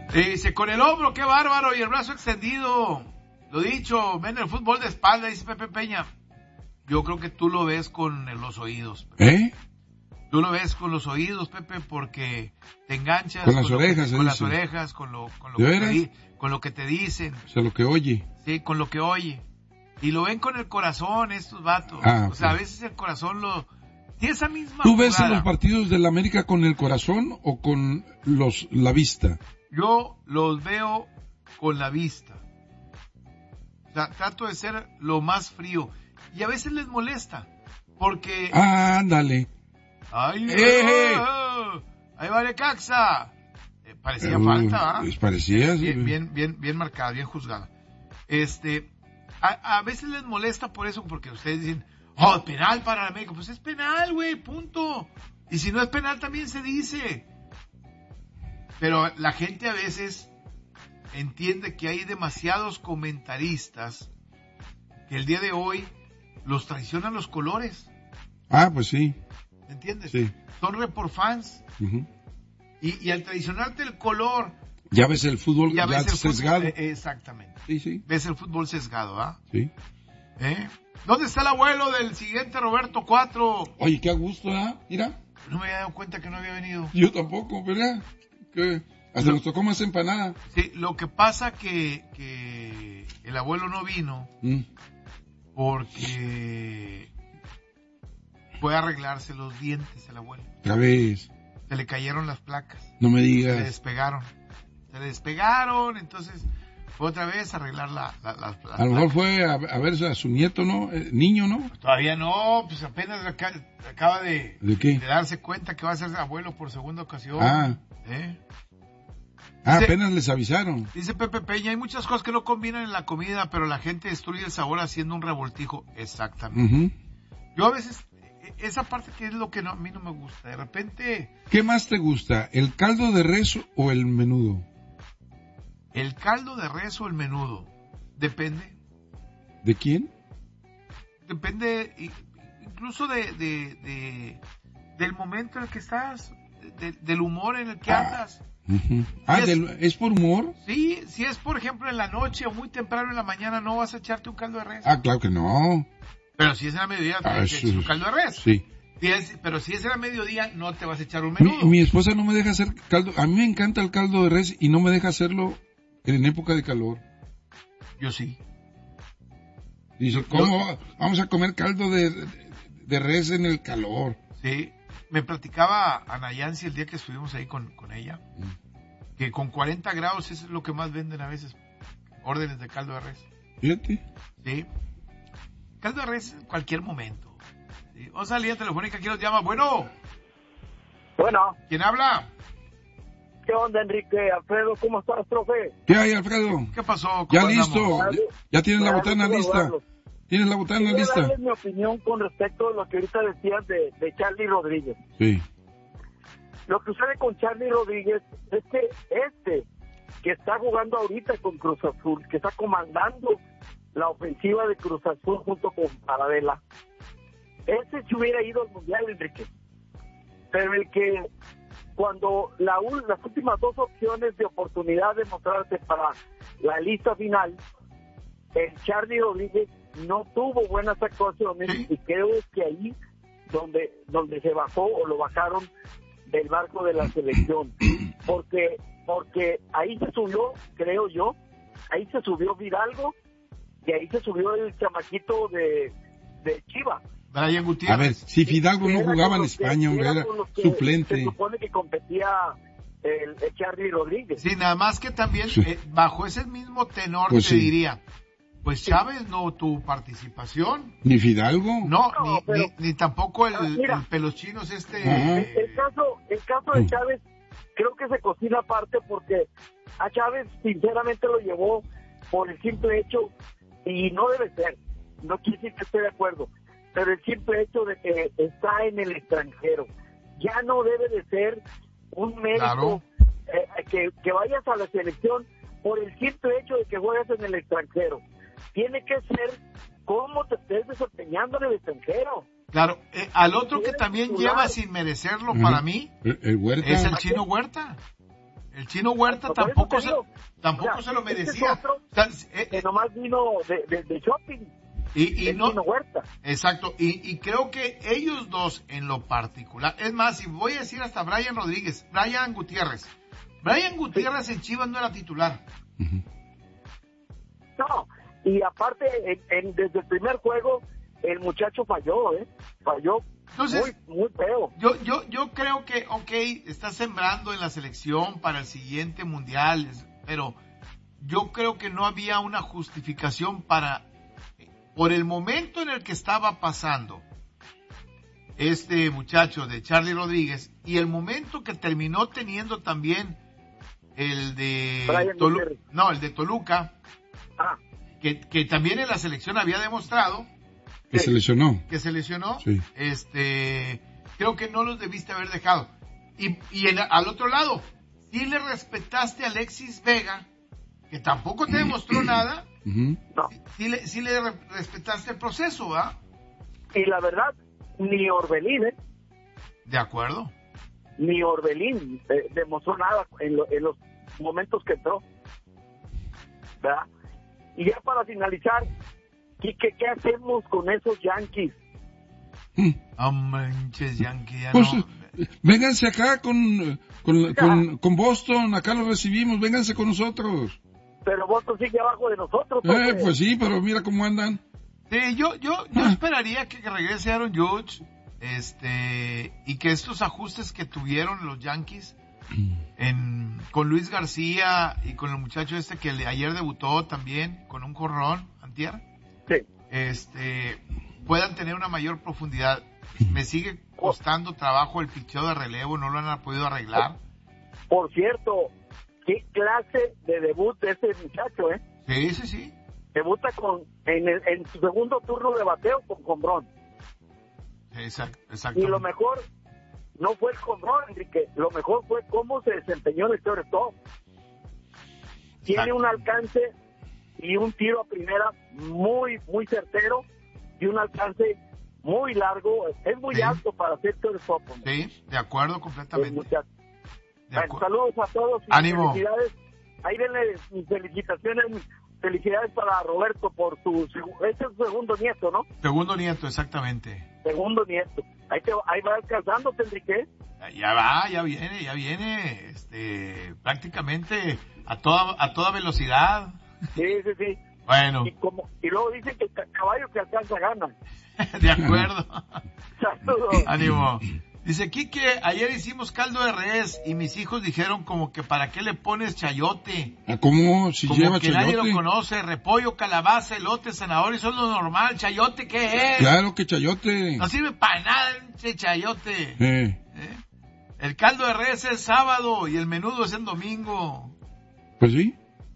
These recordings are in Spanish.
Dice, con el hombro, qué bárbaro, y el brazo extendido. Lo dicho, ven el fútbol de espalda, dice Pepe Peña. Yo creo que tú lo ves con los oídos. ¿Eh? Tú lo ves con los oídos, Pepe, porque te enganchas con las orejas, con las orejas, con lo que te dicen. O sea, lo que oye. Sí, con lo que oye. Y lo ven con el corazón estos vatos. Ah, o sea, a veces el corazón lo... Tiene esa misma ¿Tú ves jugada. los partidos del América con el corazón o con la vista? Yo los veo con la vista. O sea, trato de ser lo más frío. Y a veces les molesta. Porque... Ándale. ¡Ay, ahí va Necaxa! Parecía falta, ¿ah? Parecía, sí. Bien marcada, bien juzgada. A veces les molesta por eso, porque ustedes dicen, penal para el América. Pues es penal, güey, punto. Y si no es penal también se dice. Pero la gente a veces entiende que hay demasiados comentaristas que el día de hoy los traicionan los colores. Ah, pues sí. ¿Entiendes? Sí. Son report fans. Uh-huh. Y al traicionarte el color... Ya ves el fútbol ya ves el sesgado. Fútbol, exactamente. Sí. Ves el fútbol sesgado, ¿ah? Sí. ¿Dónde está el abuelo del siguiente Roberto 4? Oye, qué a gusto, ¿ah? Mira. No me había dado cuenta que no había venido. Yo tampoco, ¿verdad? Que hasta nos tocó más empanada. Sí, lo que pasa que el abuelo no vino porque fue a arreglarse los dientes el abuelo. Otra vez. Se le cayeron las placas. No me digas. Se le despegaron, entonces fue otra vez a arreglar las a lo mejor fue a ver a su nieto, ¿no? Niño, ¿no? Todavía no, pues apenas acaba de darse cuenta que va a ser abuelo por segunda ocasión. Dice, apenas les avisaron. Dice Pepe Peña, hay muchas cosas que no combinan en la comida, pero la gente destruye el sabor haciendo un revoltijo. Exactamente. Uh-huh. Yo a veces, esa parte que es lo que a mí no me gusta. De repente... ¿Qué más te gusta? ¿El caldo de res o el menudo? El caldo de res o el menudo. Depende. ¿De quién? Depende incluso del momento en el que estás, del humor en el que andas. Uh-huh. ¿Es por humor? Sí, si es por ejemplo en la noche o muy temprano en la mañana, no vas a echarte un caldo de res. Claro que no. Pero si es en la mediodía, te vas a echar un caldo de res. Sí. Pero si es en la mediodía, no te vas a echar un menudo. Mi esposa no me deja hacer caldo. A mí me encanta el caldo de res y no me deja hacerlo en época de calor. Yo sí. Dice, ¿cómo vamos a comer caldo de res en el calor? Sí. Me platicaba Ana Yancy el día que estuvimos ahí con ella, que con 40 grados es lo que más venden a veces, órdenes de caldo de res. Fíjate. Sí. Caldo de res en cualquier momento. ¿Sí? Vamos a la línea telefónica, ¿quién nos llama? Bueno. ¿Quién habla? ¿Qué onda, Enrique? Alfredo, ¿cómo estás, profe? ¿Qué hay, Alfredo? ¿Qué pasó? Ya listo. Ya tienes la botana lista. ¿Tienes la botana lista? Quiero darles mi opinión con respecto a lo que ahorita decías de Charly Rodríguez. Sí. Lo que sucede con Charly Rodríguez es que que está jugando ahorita con Cruz Azul, que está comandando la ofensiva de Cruz Azul junto con Paradela, se hubiera ido al Mundial, Enrique. Pero el que cuando las últimas dos opciones de oportunidad de mostrarse para la lista final, el Charly Rodríguez no tuvo buenas actuaciones y creo que ahí donde se bajó o lo bajaron del barco de la selección, porque ahí se subió, creo yo, ahí se subió Fidalgo y ahí se subió el chamaquito de Chivas. Brian Gutiérrez. A ver, si Fidalgo no jugaba en España, hombre, era suplente. Se supone que competía el Charly Rodríguez. Sí, nada más que también bajo ese mismo tenor pues te diría, pues Chávez no tuvo participación. ¿Ni Fidalgo? No, ni tampoco el pelos chinos El caso de Chávez creo que se cocina aparte porque a Chávez sinceramente lo llevó por el simple hecho, y no debe ser, no quiere decir que esté de acuerdo, pero el simple hecho de que está en el extranjero. Ya no debe de ser un mérito que vayas a la selección por el simple hecho de que juegas en el extranjero. Tiene que ser cómo te estés desempeñando en el extranjero. Claro, al otro que también lleva sin merecerlo para mí el Huerta. es el Chino Huerta. El Chino Huerta tampoco se lo merecía. Otro que nomás vino de shopping. Y no, Chino Huerta. Exacto, y creo que ellos dos en lo particular, es más, y voy a decir hasta Brian Gutiérrez en Chivas no era titular. No, y aparte, desde el primer juego, el muchacho falló. Entonces, muy feo. Yo creo que, está sembrando en la selección para el siguiente mundial, pero yo creo que no había una justificación por el momento en el que estaba pasando este muchacho de Charlie Rodríguez y el momento que terminó teniendo también el de Toluca, que también en la selección había demostrado que se lesionó. Sí. Creo que no los debiste haber dejado. Al otro lado, sí le respetaste a Alexis Vega, que tampoco te demostró nada. No. Sí le respetaste el proceso, ¿verdad? Y la verdad, ni Orbelín, De acuerdo. Ni Orbelín demostró nada en los momentos que entró, ¿verdad? Y ya para finalizar, Quique, ¿qué hacemos con esos Yankees? Manches, Yankees, ya pues, no. Vénganse acá con Boston, acá los recibimos, vénganse con nosotros. Pero Boston sigue abajo de nosotros. Pues sí, pero mira cómo andan. Sí, yo esperaría que regrese Aaron Judge, y que estos ajustes que tuvieron los Yankees con Luis García y con el muchacho que ayer debutó también con un jonrón antier, puedan tener una mayor profundidad. Me sigue costando trabajo el picheo de relevo, no lo han podido arreglar. Por cierto, qué clase de debut de ese muchacho, Sí. Debuta en su segundo turno de bateo con jonrón. Exacto. Y lo mejor no fue el jonrón, Enrique, lo mejor fue cómo se desempeñó en el shortstop. Tiene un alcance y un tiro a primera muy, muy certero y un alcance muy largo. Es muy alto para hacer shortstop. Sí, de acuerdo completamente. Saludos a todos y ánimo. Felicidades. Ahí denle mis felicidades para Roberto por este es su segundo nieto, ¿no? Segundo nieto, exactamente. Segundo nieto. Ahí va descansándote, Enrique. Ya viene, prácticamente a toda velocidad. Sí. Bueno. Y luego dicen que el caballo que alcanza gana. De acuerdo. Saludos. Ánimo. Dice Quique, ayer hicimos caldo de res y mis hijos dijeron como que ¿para qué le pones chayote? ¿Cómo? Si como lleva que chayote. Nadie lo conoce, repollo, calabaza, elote, zanahoria, eso es lo normal. ¿Chayote qué es? Claro que chayote. No sirve para nada ese chayote. El caldo de res es sábado y el menudo es el domingo. Pues sí.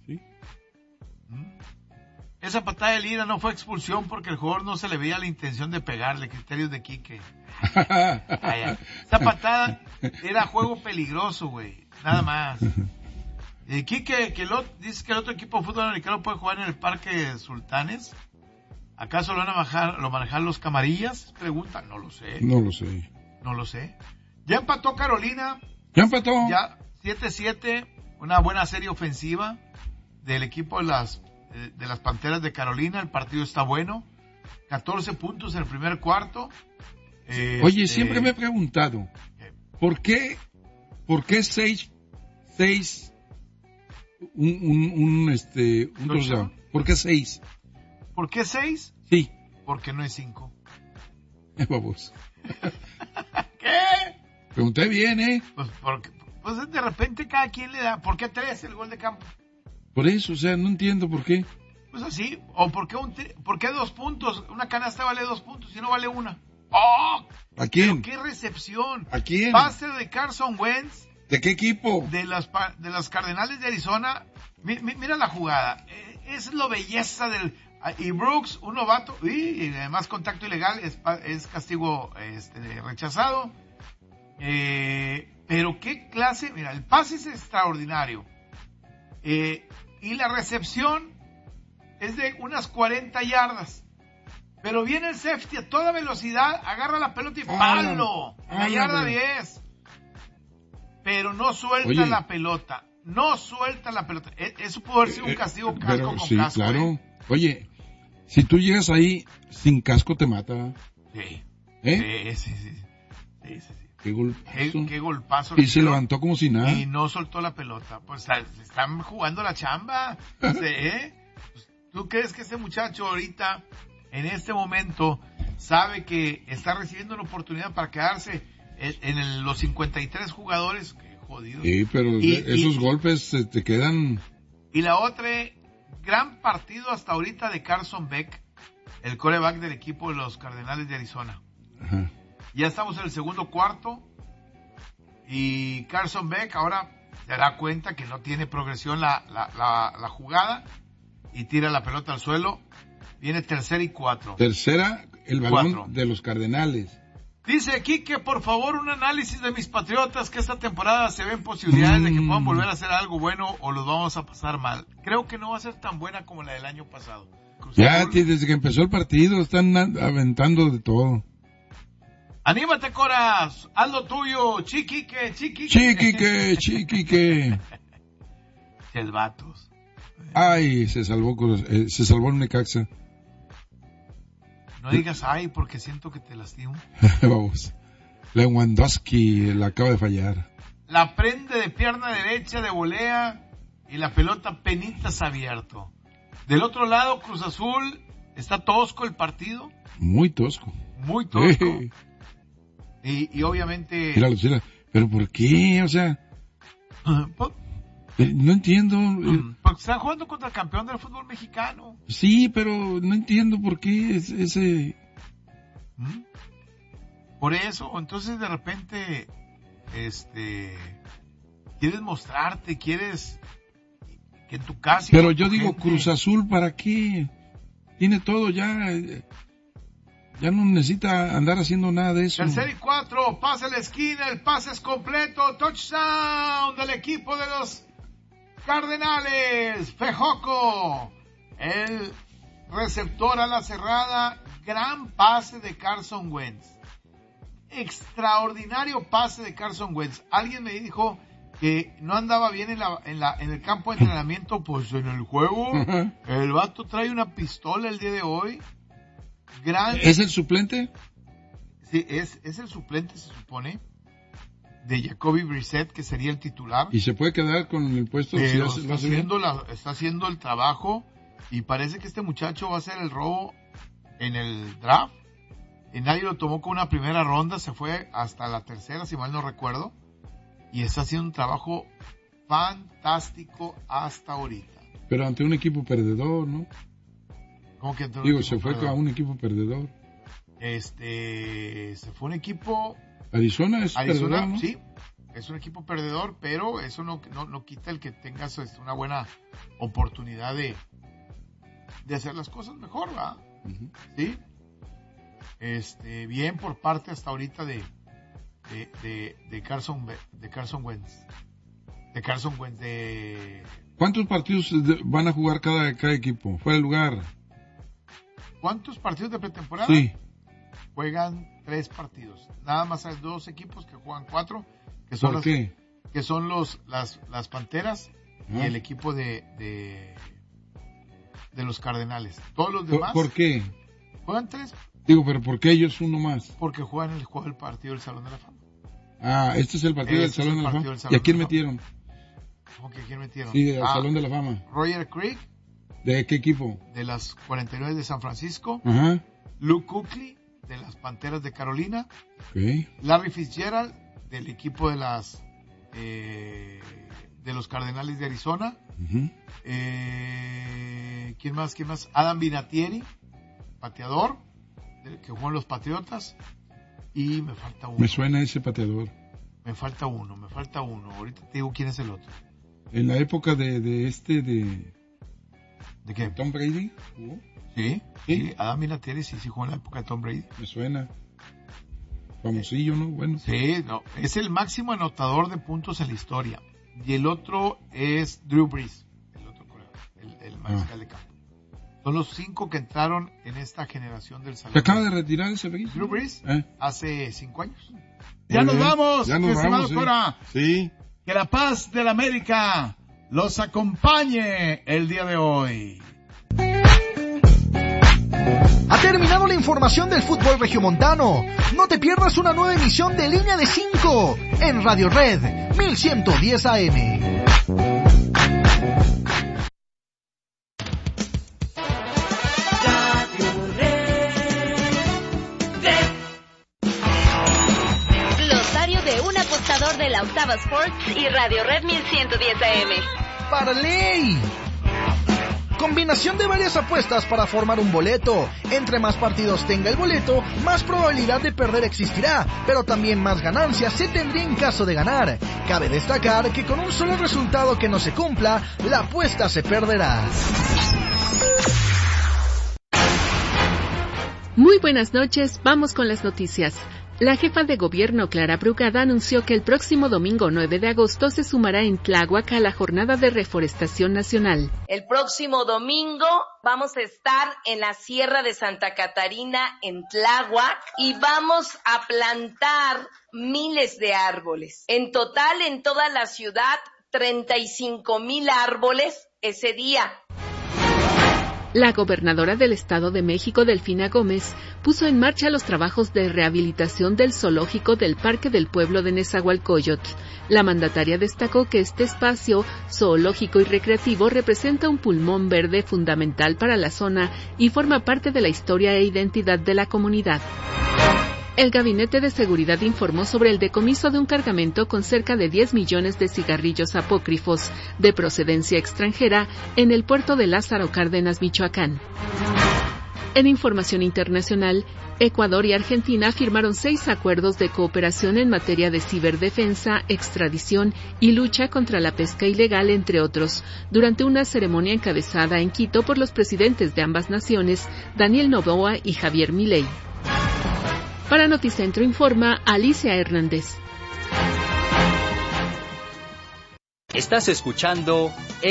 Esa patada de Lira no fue expulsión porque el jugador no se le veía la intención de pegarle, criterios de Quique. Esa patada era juego peligroso, güey, nada más. Quique, dice que el otro equipo de fútbol americano puede jugar en el Parque Sultanes. ¿Acaso lo van a manejar los Camarillas? Pregunta, no lo sé. Ya empató Carolina. Ya 7-7, una buena serie ofensiva del equipo de las Panteras de Carolina. El partido está bueno. 14 puntos en el primer cuarto. Oye, siempre me he preguntado, ¿por qué 6 un touchdown? ¿Por qué 6? ¿Por qué 6? Sí. Porque no es 5. Vamos. ¿Qué? Pregunté bien, Pues de repente cada quien le da. ¿Por qué 3 el gol de campo? Por eso, no entiendo por qué. Pues así. ¿O por qué 2 puntos? Una canasta vale 2 puntos y no vale 1. ¡Oh! ¿A quién? ¿Qué recepción? ¿A quién? Pase de Carson Wentz. ¿De qué equipo? De las Cardenales de Arizona. Mira la jugada. Es la belleza del... Y Brooks, un novato, y además contacto ilegal, es castigo rechazado. Pero qué clase... Mira, el pase es extraordinario. Y la recepción es de unas 40 yardas. Pero viene el safety a toda velocidad, agarra la pelota y palo. En la yarda 10. pero no suelta Oye. la pelota. No suelta la pelota. Eso puede haber sido un castigo casco Pero con sí, casco. claro. Oye, si tú llegas ahí sin casco te mata. Sí. ¿Eh? Sí. Qué golpazo. Qué golpazo. Y se levantó como si nada. Y no soltó la pelota. Pues están jugando la chamba. Pues, ¿tú crees que ese muchacho ahorita, en este momento, sabe que está recibiendo una oportunidad para quedarse en los 53 jugadores? Qué jodido. Sí, pero esos golpes te quedan... Y la otra, gran partido hasta ahorita de Carson Beck, el quarterback del equipo de los Cardenales de Arizona. Ajá. Ya estamos en el segundo cuarto y Carson Beck ahora se da cuenta que no tiene progresión la jugada y tira la pelota al suelo. Viene 3rd y 4. Tercera, el balón 4. de los Cardenales. Dice aquí que por favor un análisis de mis Patriotas, que esta temporada se ven posibilidades de que puedan volver a hacer algo bueno o los vamos a pasar mal. Creo que no va a ser tan buena como la del año pasado. Ya, desde que empezó el partido están aventando de todo. Anímate, Coras, haz lo tuyo, chiquique. Chiquique. El vatos. Ay, se salvó el Necaxa. No digas ay porque siento que te lastimo. Vamos. Lewandowski la acaba de fallar. La prende de pierna derecha de volea y la pelota penitas abierto. Del otro lado, Cruz Azul, está tosco el partido. Muy tosco. Muy tosco. Y obviamente... Mira, pero ¿por qué? O sea... no entiendo. Porque están jugando contra el campeón del fútbol mexicano. Sí, pero no entiendo por qué ese... Por eso, entonces de repente, quieres mostrarte, quieres que en tu casa... Pero yo digo, Cruz Azul, ¿para qué? Tiene todo ya... Ya no necesita andar haciendo nada de eso. 3rd y 4, pase a la esquina, el pase es completo, touchdown del equipo de los Cardenales, Fejoco, el receptor a la cerrada, gran pase de Carson Wentz, extraordinario pase de Carson Wentz. Alguien me dijo que no andaba bien en el campo de entrenamiento, pues en el juego, el vato trae una pistola el día de hoy. ¿Es el suplente? Sí, es el suplente, se supone, de Jacoby Brissett, que sería el titular. ¿Y se puede quedar con el puesto? Si está haciendo el trabajo y parece que este muchacho va a hacer el robo en el draft. Y nadie lo tomó con una primera ronda, se fue hasta la tercera, si mal no recuerdo. Y está haciendo un trabajo fantástico hasta ahorita. Pero ante un equipo perdedor, ¿no? ¿Cómo que se fue a un equipo perdedor. Se fue un equipo... Arizona es perdedor, ¿no? Sí, es un equipo perdedor, pero eso no quita el que tengas una buena oportunidad de hacer las cosas mejor, ¿verdad? Uh-huh. Sí. Bien por parte hasta ahorita de Carson Wentz. De Carson Wentz ¿Cuántos partidos van a jugar cada equipo? Fuera de lugar. ¿Cuántos partidos de pretemporada? Sí. Juegan 3 partidos. Nada más hay 2 equipos que juegan 4. Que son ¿Por qué? Que son las Panteras y el equipo de los Cardenales. Todos los demás. ¿Por qué? Juegan 3. Digo, pero ¿por qué ellos uno más? Porque juegan el juego del partido del Salón de la Fama. Ah, este es el partido del Salón de la Fama. ¿Y a quién metieron? ¿Cómo que a quién metieron? Sí, al Salón de la Fama. Roger Craig. ¿De qué equipo? De las 49 de San Francisco. Ajá. Luke Kuechly, de las Panteras de Carolina. Okay. Larry Fitzgerald, del equipo de los Cardenales de Arizona. Uh-huh. ¿Quién más? Adam Vinatieri, pateador, que jugó en los Patriotas. Y me falta uno. Me suena ese pateador. Me falta uno. Ahorita te digo quién es el otro. En la época de ¿De qué? Tom Brady. ¿Jugó? Sí. Adam Vinatieri sí jugó en la época de Tom Brady. Me suena. Famosillo, ¿no? Bueno. Sí, no. Es el máximo anotador de puntos en la historia. Y el otro es Drew Brees, el otro el mariscal de campo. Son los 5 que entraron en esta generación del salón. Se acaba de retirar ese Brees. Drew Brees hace 5 años. Ya nos vamos, ya nos estimado vamos, sí. Cora. Sí. Que la paz de la América los acompañe el día de hoy. Ha terminado la información del fútbol regiomontano. No te pierdas una nueva emisión de Línea de 5 en Radio Red 1110 AM. Glosario de un apostador de la Octava Sports y Radio Red 1110 AM. ¡Para ley! Combinación de varias apuestas para formar un boleto. Entre más partidos tenga el boleto, más probabilidad de perder existirá, pero también más ganancias se tendría en caso de ganar. Cabe destacar que con un solo resultado que no se cumpla, la apuesta se perderá. Muy buenas noches, vamos con las noticias. La jefa de gobierno, Clara Brugada, anunció que el próximo domingo 9 de agosto se sumará en Tláhuac a la jornada de reforestación nacional. El próximo domingo vamos a estar en la Sierra de Santa Catarina, en Tláhuac, y vamos a plantar miles de árboles. En total, en toda la ciudad, 35,000 árboles ese día. La gobernadora del Estado de México, Delfina Gómez, puso en marcha los trabajos de rehabilitación del zoológico del Parque del Pueblo de Nezahualcóyotl. La mandataria destacó que este espacio zoológico y recreativo representa un pulmón verde fundamental para la zona y forma parte de la historia e identidad de la comunidad. El Gabinete de Seguridad informó sobre el decomiso de un cargamento con cerca de 10 millones de cigarrillos apócrifos de procedencia extranjera en el puerto de Lázaro Cárdenas, Michoacán. En información internacional, Ecuador y Argentina firmaron 6 acuerdos de cooperación en materia de ciberdefensa, extradición y lucha contra la pesca ilegal, entre otros, durante una ceremonia encabezada en Quito por los presidentes de ambas naciones, Daniel Noboa y Javier Milei. Para Noticentro informa Alicia Hernández. Estás escuchando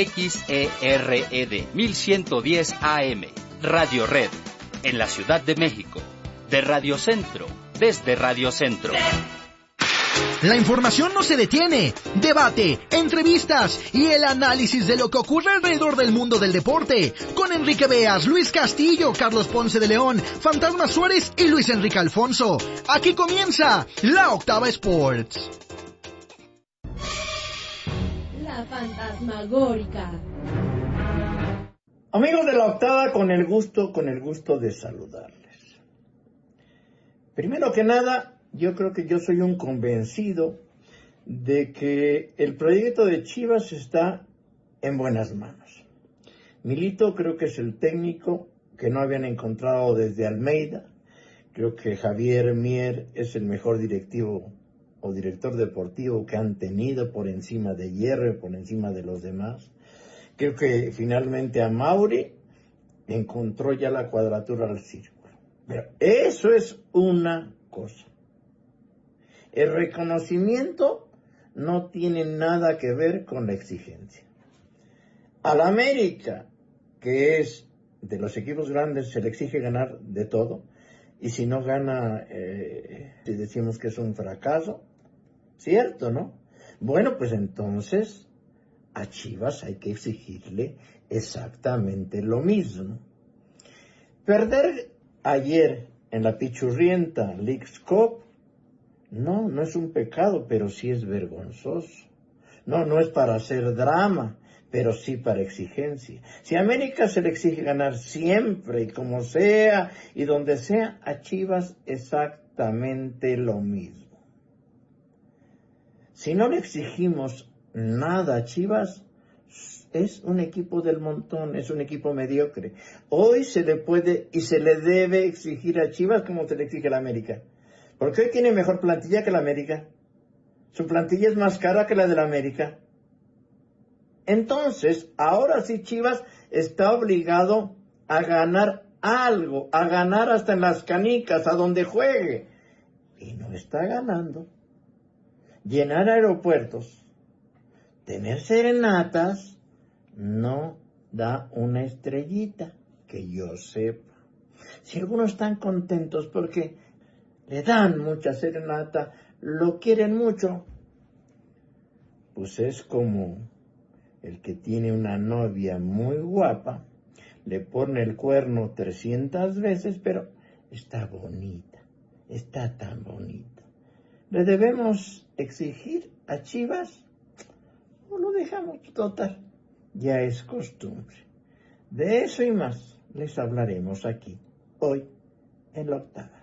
XERED 1110 AM, Radio Red, en la Ciudad de México, de Radio Centro, desde Radio Centro. La información no se detiene. Debate, entrevistas y el análisis de lo que ocurre alrededor del mundo del deporte. Con Enrique Beas, Luis Castillo, Carlos Ponce de León, Fantasma Suárez y Luis Enrique Alfonso. Aquí comienza la Octava Sports. La fantasmagórica. Amigos de la Octava, con el gusto de saludarles. Primero que nada, yo creo que yo soy un convencido de que el proyecto de Chivas está en buenas manos. Milito creo que es el técnico que no habían encontrado desde Almeida. Creo que Javier Mier es el mejor directivo o director deportivo que han tenido por encima de Hierro, por encima de los demás. Creo que finalmente Amauri encontró ya la cuadratura al círculo. Pero eso es una cosa. El reconocimiento no tiene nada que ver con la exigencia. Al América, que es de los equipos grandes, se le exige ganar de todo, y si no gana, si decimos que es un fracaso, ¿cierto, no? Bueno, pues entonces a Chivas hay que exigirle exactamente lo mismo. Perder ayer en la pichurrienta Leagues Cup, no es un pecado, pero sí es vergonzoso. No es para hacer drama, pero sí para exigencia. Si a América se le exige ganar siempre y como sea y donde sea, a Chivas exactamente lo mismo. Si no le exigimos nada a Chivas, es un equipo del montón, es un equipo mediocre. Hoy se le puede y se le debe exigir a Chivas como se le exige a la América. Porque hoy tiene mejor plantilla que la América. Su plantilla es más cara que la de la América. Entonces, ahora sí Chivas está obligado a ganar algo, a ganar hasta en las canicas, a donde juegue. Y no está ganando. Llenar aeropuertos, tener serenatas, no da una estrellita. que yo sepa. Si algunos están contentos porque le dan mucha serenata, lo quieren mucho, pues es como el que tiene una novia muy guapa, le pone el cuerno 300 veces, pero está bonita, está tan bonita. ¿Le debemos exigir a Chivas? ¿O lo dejamos? Total, ya es costumbre. De eso y más les hablaremos aquí, hoy, en La Octava.